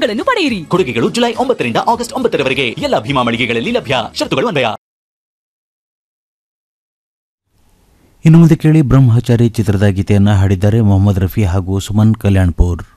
ಬಹುಮಾನಗಳನ್ನು ಪಡೆಯಿರಿ. ಕೊಡುಗೆಗಳು ಜುಲೈ 9ರಿಂದ ಆಗಸ್ಟ್ 9ರವರೆಗೆ ಎಲ್ಲ ಭೀಮಾ ಮಳಿಗೆಗಳಲ್ಲಿ ಲಭ್ಯ. ಷರತ್ತುಗಳು ಅನ್ವಯ. ಇನ್ನು ಮುಂದೆ ಕೇಳಿ ಬ್ರಹ್ಮಚಾರಿ ಚಿತ್ರದ ಗೀತೆಯನ್ನು ಹಾಡಿದ್ದಾರೆ ಮೊಹಮ್ಮದ್ ರಫಿ ಹಾಗೂ ಸುಮನ್ ಕಲ್ಯಾಣ್ಪುರ್.